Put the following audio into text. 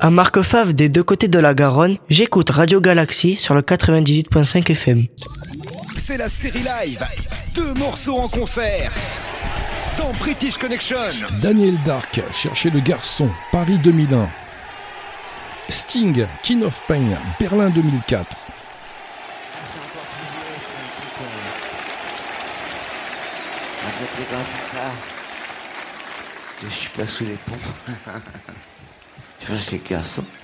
À Marquefave, des deux côtés de la Garonne, j'écoute Radio Galaxy sur le 98.5 FM. C'est la série live. 2 morceaux en concert. Dans British Connection. Daniel Dark, Chercher le garçon, Paris 2001. Sting, King of Pain, Berlin 2004. En fait, c'est grâce à ça que je suis pas sous les ponts. Je cherche les garçons.